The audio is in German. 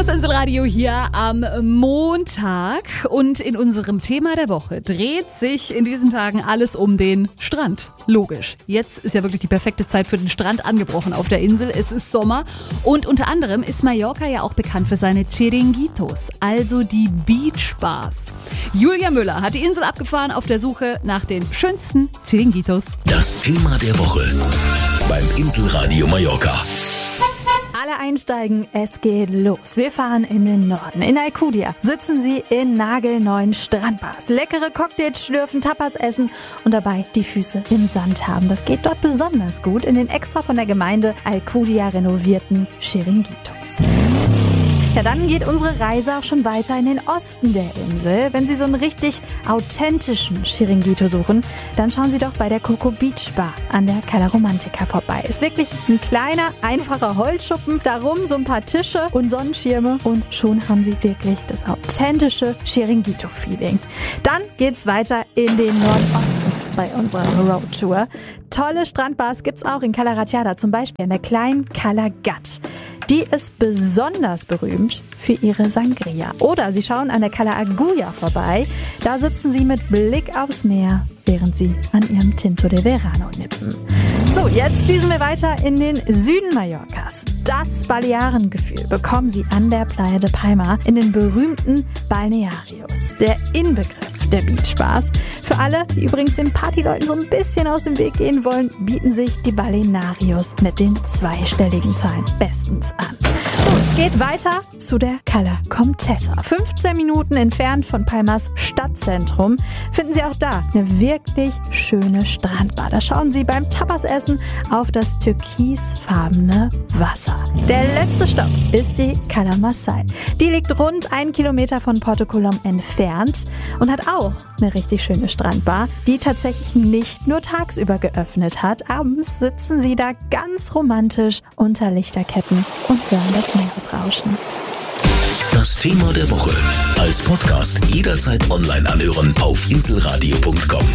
Das Inselradio hier am Montag und in unserem Thema der Woche dreht sich in diesen Tagen alles um den Strand. Logisch. Jetzt ist ja wirklich die perfekte Zeit für den Strand angebrochen auf der Insel. Es ist Sommer und unter anderem ist Mallorca ja auch bekannt für seine Chiringuitos, also die Beachbars. Julia Müller hat die Insel abgefahren auf der Suche nach den schönsten Chiringuitos. Das Thema der Woche beim Inselradio Mallorca. Alle einsteigen, es geht los. Wir fahren in den Norden. In Alcudia sitzen sie in nagelneuen Strandbars. Leckere Cocktails schlürfen, Tapas essen und dabei die Füße im Sand haben. Das geht dort besonders gut in den extra von der Gemeinde Alcudia renovierten Chiringuitos. Ja, dann geht unsere Reise auch schon weiter in den Osten der Insel. Wenn Sie so einen richtig authentischen Chiringuito suchen, dann schauen Sie doch bei der Coco Beach Bar an der Cala Romantica vorbei. Ist wirklich ein kleiner, einfacher Holzschuppen, darum so ein paar Tische und Sonnenschirme und schon haben Sie wirklich das authentische Chiringuito-Feeling. Dann geht's weiter in den Nordosten bei unserer Roadtour. Tolle Strandbars gibt's auch in Cala Ratjada, zum Beispiel in der kleinen Cala Gat. Die ist besonders berühmt für ihre Sangria. Oder Sie schauen an der Cala Agulla vorbei. Da sitzen Sie mit Blick aufs Meer, während Sie an Ihrem Tinto de Verano nippen. So, jetzt düsen wir weiter in den Süden Mallorcas. Das Balearengefühl bekommen Sie an der Playa de Palma in den berühmten Balnearios. Der Inbegriff der Beachbars. Für alle, die übrigens den Partyleuten so ein bisschen aus dem Weg gehen wollen, bieten sich die Balnearios mit den zweistelligen Zahlen bestens an. So, es geht weiter zu der Cala Comtessa. 15 Minuten entfernt von Palmas Stadtzentrum finden Sie auch da eine wirklich schöne Strandbar. Da schauen Sie beim Tapasessen auf das türkisfarbene Wasser. Der letzte Stopp ist die Cala Masai. Die liegt rund 1 Kilometer von Porto Colom entfernt und hat auch eine richtig schöne Strandbar, die tatsächlich nicht nur tagsüber geöffnet hat. Abends sitzen Sie da ganz romantisch unter Lichterketten und hören das Meeresrauschen. Das Thema der Woche als Podcast jederzeit online anhören auf inselradio.com.